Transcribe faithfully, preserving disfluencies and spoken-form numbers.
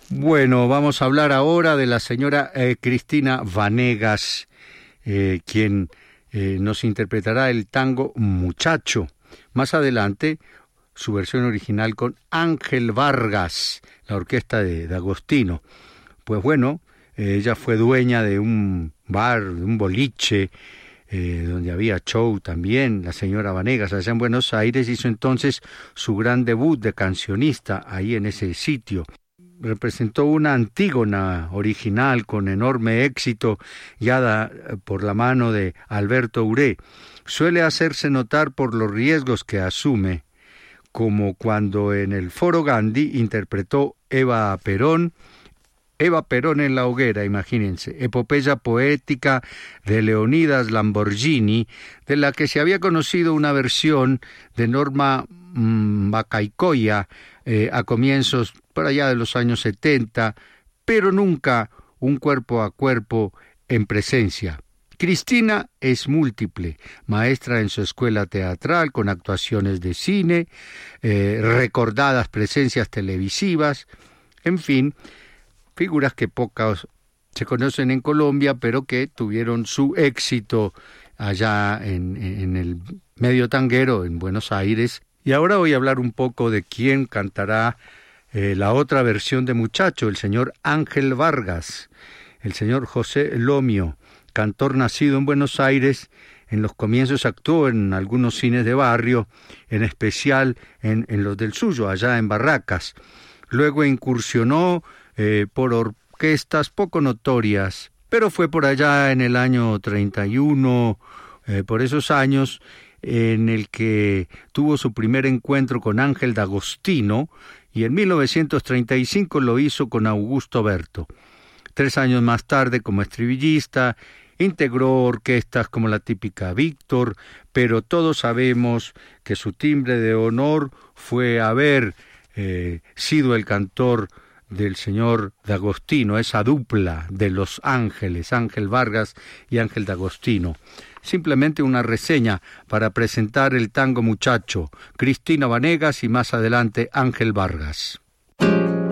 Bueno, vamos a hablar ahora de la señora eh, Cristina Vanegas, eh, quien eh, nos interpretará el tango Muchacho. Más adelante, su versión original con Ángel Vargas, la orquesta de, de Agostino. Pues bueno, eh, ella fue dueña de un bar, de un boliche, eh, donde había show también. La señora Vanegas, allá en Buenos Aires, hizo entonces su gran debut de cancionista ahí en ese sitio. Representó una Antígona original con enorme éxito, guiada por la mano de Alberto Uré. Suele hacerse notar por los riesgos que asume, como cuando en el Foro Gandhi interpretó Eva Perón, Eva Perón en la hoguera, imagínense, epopeya poética de Leonidas Lamborghini, de la que se había conocido una versión de Norma mmm, Bacaicoya eh, a comienzos por allá de los años setenta, pero nunca un cuerpo a cuerpo en presencia. Cristina es múltiple, maestra en su escuela teatral con actuaciones de cine, eh, recordadas presencias televisivas, en fin, figuras que pocas se conocen en Colombia, pero que tuvieron su éxito allá en, en el medio tanguero, en Buenos Aires. Y ahora voy a hablar un poco de quién cantará eh, la otra versión de Muchacho, el señor Ángel Vargas, el señor José Lomio, cantor nacido en Buenos Aires. En los comienzos actuó en algunos cines de barrio, en especial en, en los del suyo, allá en Barracas. Luego incursionó eh, por orquestas poco notorias, pero fue por allá en el año treinta y uno, eh, por esos años, en el que tuvo su primer encuentro con Ángel D'Agostino, y en mil novecientos treinta y cinco lo hizo con Augusto Berto. Tres años más tarde, como estribillista, integró orquestas como la típica Víctor, pero todos sabemos que su timbre de honor fue haber eh, sido el cantor del señor D'Agostino, esa dupla de Los Ángeles, Ángel Vargas y Ángel D'Agostino. Simplemente una reseña para presentar el tango Muchacho, Cristina Vanegas y más adelante Ángel Vargas.